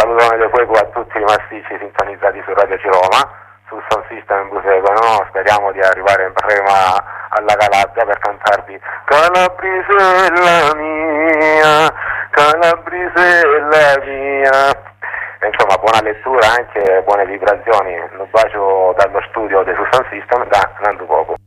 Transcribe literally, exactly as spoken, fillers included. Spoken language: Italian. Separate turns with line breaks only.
salutone di fuoco a tutti i massicci sintonizzati su Radio Ciroma, sul Sound System Busegano. Speriamo di arrivare in prima alla Calabria per cantarvi Calabrisella mia, Calabrisella mia. E insomma, buona lettura, anche buone vibrazioni. Un bacio dallo studio del Sound System da Nando Poco.